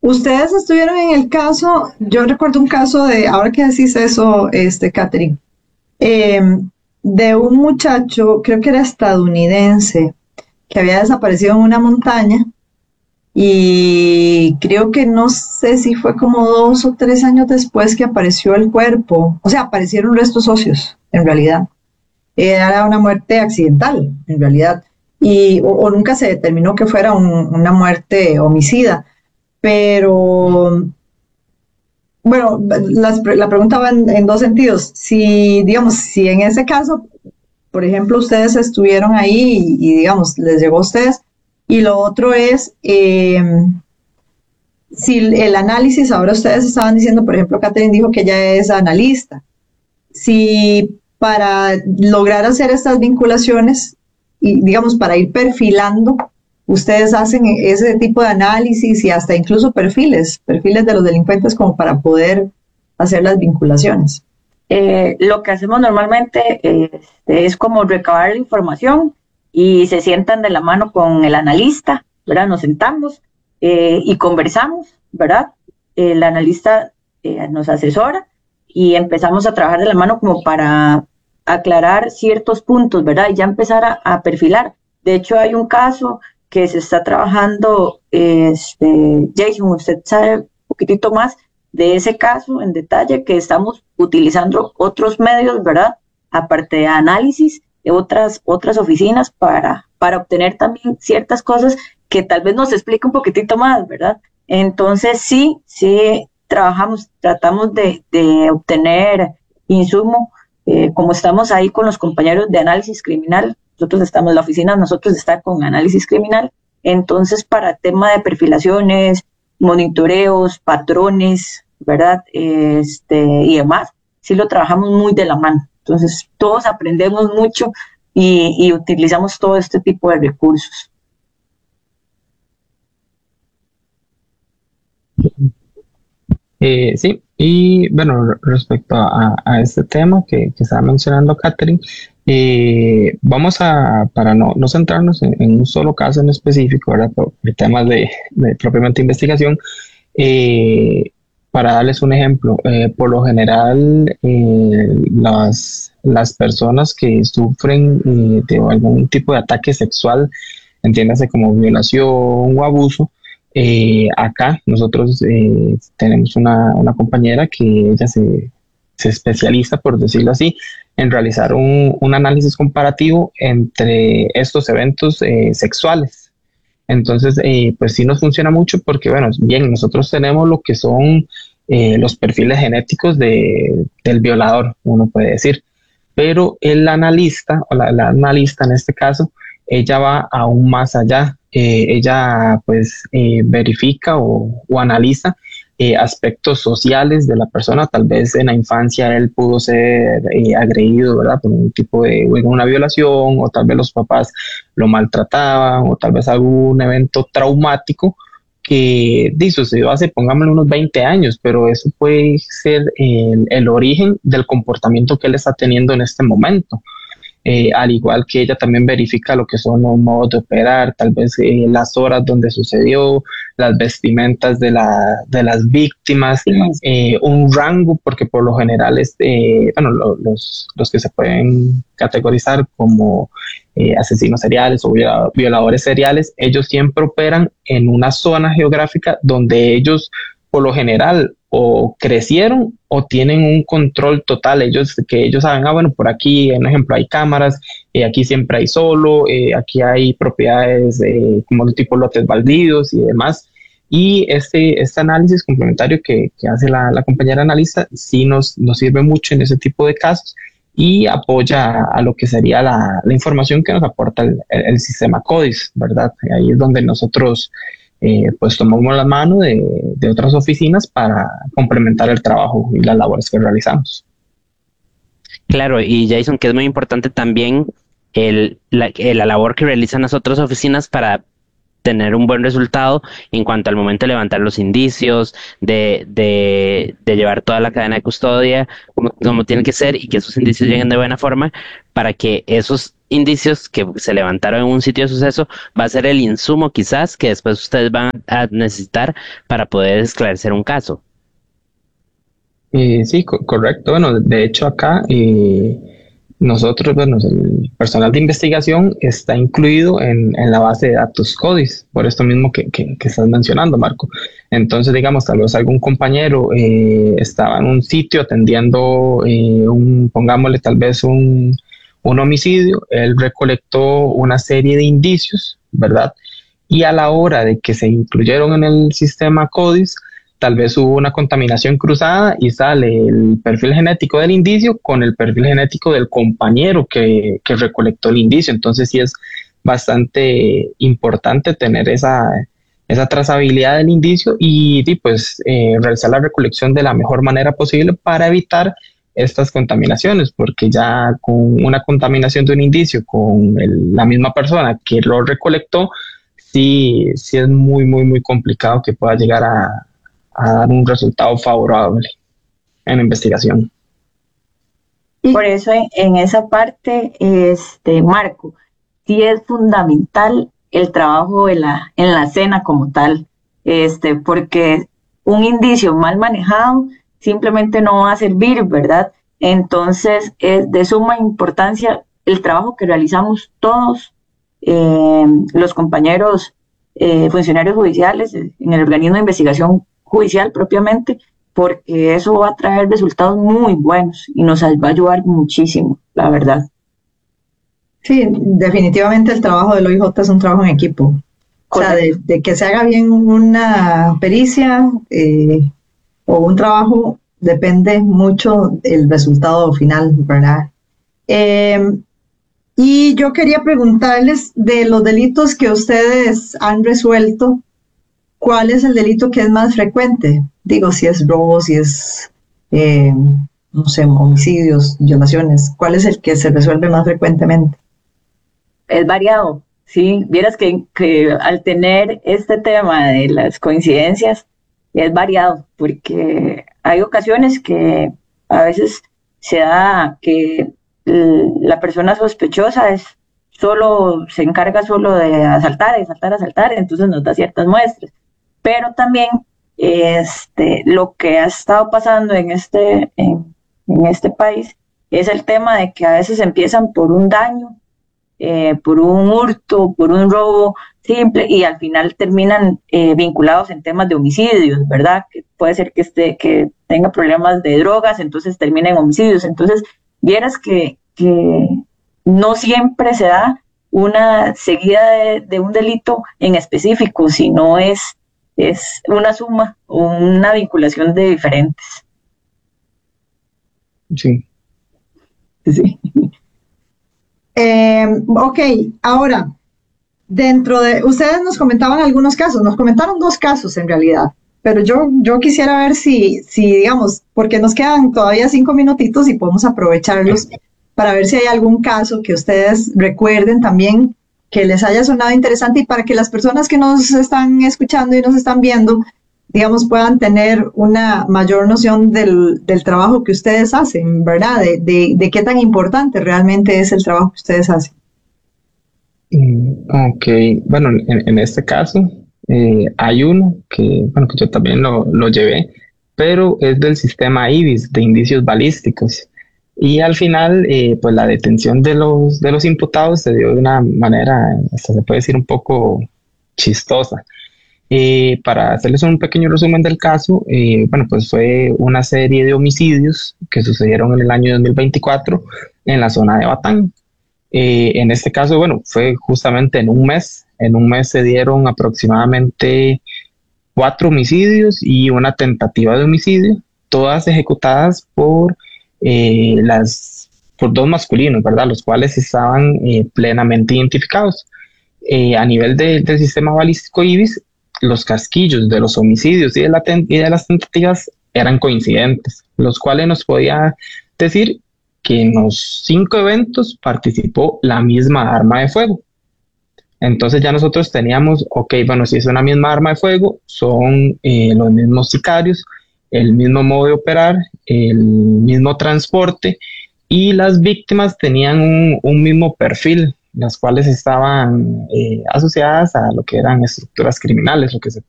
Ustedes estuvieron en el caso, yo recuerdo un caso de, ahora que decís eso, Catherine, eh, de un muchacho, creo que era estadounidense, que había desaparecido en una montaña y creo que no sé si fue como 2 o 3 años después que apareció el cuerpo, o sea, aparecieron restos óseos, en realidad. Era una muerte accidental, en realidad, o nunca se determinó que fuera una muerte homicida, pero bueno, la pregunta va en dos sentidos. Si, digamos, si en ese caso, por ejemplo, ustedes estuvieron ahí digamos, les llegó a ustedes, y lo otro es, si el análisis, ahora ustedes estaban diciendo, por ejemplo, Catherine dijo que ella es analista, si para lograr hacer estas vinculaciones y, digamos, para ir perfilando, ustedes hacen ese tipo de análisis y hasta incluso perfiles de los delincuentes como para poder hacer las vinculaciones. Lo que hacemos normalmente es como recabar la información y se sientan de la mano con el analista, ¿verdad? Nos sentamos y conversamos, ¿verdad? El analista nos asesora y empezamos a trabajar de la mano como para aclarar ciertos puntos, ¿verdad? Y ya empezar a perfilar. De hecho, hay un caso que se está trabajando, Jason, usted sabe un poquitito más de ese caso en detalle, que estamos utilizando otros medios, ¿verdad? Aparte de análisis, de otras oficinas para obtener también ciertas cosas que tal vez nos explique un poquitito más, ¿verdad? Entonces sí tratamos de obtener insumo, como estamos ahí con los compañeros de análisis criminal, la oficina nosotros está con análisis criminal, entonces para tema de perfilaciones, monitoreos, patrones, ¿verdad? Y demás, sí lo trabajamos muy de la mano. Entonces, todos aprendemos mucho y utilizamos todo este tipo de recursos. Sí, y bueno, respecto a este tema que estaba mencionando Catherine, vamos para no centrarnos en un solo caso en específico, ¿verdad? Por temas de propiamente investigación, eh, para darles un ejemplo, por lo general, las personas que sufren de algún tipo de ataque sexual, entiéndase como violación o abuso, acá nosotros tenemos una compañera que ella se especializa, por decirlo así, en realizar un análisis comparativo entre estos eventos sexuales. Entonces, pues sí nos funciona mucho porque, bueno, bien, nosotros tenemos lo que son los perfiles genéticos del violador, uno puede decir, pero el analista, o la analista en este caso, ella va aún más allá. Ella pues verifica o analiza aspectos sociales de la persona. Tal vez en la infancia él pudo ser agredido, ¿verdad? Por un tipo de una violación, o tal vez los papás lo maltrataban, o tal vez algún evento traumático que sucedió hace, pongámosle, unos 20 años, pero eso puede ser el origen del comportamiento que él está teniendo en este momento. Al igual que ella también verifica lo que son los modos de operar, tal vez las horas donde sucedió, las vestimentas de las víctimas, un rango, porque por lo general bueno, los que se pueden categorizar como asesinos seriales o violadores seriales, ellos siempre operan en una zona geográfica donde ellos por lo general o crecieron o tienen un control total. Que ellos saben, bueno, por aquí, en ejemplo, hay cámaras, aquí siempre hay solo, aquí hay propiedades como de tipo lotes baldíos y demás. Y este análisis complementario que hace la compañera analista sí nos sirve mucho en ese tipo de casos y apoya a lo que sería la información que nos aporta el sistema CODIS, ¿verdad? Ahí es donde nosotros pues tomamos la mano de otras oficinas para complementar el trabajo y las labores que realizamos. Claro, y Jason, que es muy importante también la labor que realizan las otras oficinas para tener un buen resultado en cuanto al momento de levantar los indicios, de llevar toda la cadena de custodia como tiene que ser y que esos indicios lleguen de buena forma para que esos indicios que se levantaron en un sitio de suceso va a ser el insumo quizás que después ustedes van a necesitar para poder esclarecer un caso. Sí, correcto. Bueno, de hecho acá nosotros, bueno, el personal de investigación está incluido en la base de datos CODIS, por esto mismo que estás mencionando, Marco. Entonces, digamos, tal vez algún compañero estaba en un sitio atendiendo pongámosle tal vez un homicidio, él recolectó una serie de indicios, ¿verdad? Y a la hora de que se incluyeron en el sistema CODIS, tal vez hubo una contaminación cruzada y sale el perfil genético del indicio con el perfil genético del compañero que recolectó el indicio. Entonces sí es bastante importante tener esa trazabilidad del indicio y pues realizar la recolección de la mejor manera posible para evitar estas contaminaciones, porque ya con una contaminación de un indicio con la misma persona que lo recolectó, sí es muy, muy, muy complicado que pueda llegar a dar un resultado favorable en la investigación. Por eso en esa parte, Marco, sí es fundamental el trabajo en la escena como tal, porque un indicio mal manejado simplemente no va a servir, ¿verdad? Entonces es de suma importancia el trabajo que realizamos todos los compañeros funcionarios judiciales en el organismo de investigación judicial propiamente, porque eso va a traer resultados muy buenos y nos va a ayudar muchísimo, la verdad. Sí, definitivamente el trabajo del OIJ es un trabajo en equipo. Correcto. O sea, de que se haga bien una pericia o un trabajo, depende mucho el resultado final, ¿verdad? Y yo quería preguntarles de los delitos que ustedes han resuelto, ¿cuál es el delito que es más frecuente? Digo, si es robo, si es, no sé, homicidios, violaciones. ¿Cuál es el que se resuelve más frecuentemente? Es variado, sí. Vieras que al tener este tema de las coincidencias, es variado, porque hay ocasiones que a veces se da que la persona sospechosa se encarga solo de asaltar, entonces nos da ciertas muestras. Pero también lo que ha estado pasando en este país es el tema de que a veces empiezan por un daño, por un hurto, por un robo simple y al final terminan vinculados en temas de homicidios, ¿verdad? Que puede ser que tenga problemas de drogas, entonces termina en homicidios. Entonces, vieras que no siempre se da una seguida de un delito en específico, sino es una suma o una vinculación de diferentes. Sí. Sí. Ok, ahora, ustedes nos comentaban algunos casos, nos comentaron 2 casos en realidad, pero yo quisiera ver si digamos, porque nos quedan todavía 5 minutitos y podemos aprovecharlos para ver si hay algún caso que ustedes recuerden también que les haya sonado interesante y para que las personas que nos están escuchando y nos están viendo, digamos, puedan tener una mayor noción del trabajo que ustedes hacen, ¿verdad? De qué tan importante realmente es el trabajo que ustedes hacen. Ok, bueno, en este caso hay uno que yo también lo llevé, pero es del sistema IBIS, de indicios balísticos. Y al final, pues la detención de los imputados se dio de una manera, hasta se puede decir, un poco chistosa. Para hacerles un pequeño resumen del caso, pues fue una serie de homicidios que sucedieron en el año 2024 en la zona de Batán. En este caso, fue justamente en un mes. En un mes se dieron aproximadamente 4 homicidios y una tentativa de homicidio, todas ejecutadas por 2 masculinos, ¿verdad? Los cuales estaban plenamente identificados. A nivel del sistema balístico IBIS, los casquillos de los homicidios y de las tentativas eran coincidentes, los cuales nos podía decir que en los 5 eventos participó la misma arma de fuego. Entonces ya nosotros teníamos, ok, bueno, si es una misma arma de fuego, son los mismos sicarios, el mismo modo de operar, el mismo transporte, y las víctimas tenían un mismo perfil, las cuales estaban asociadas a lo que eran estructuras criminales, lo que se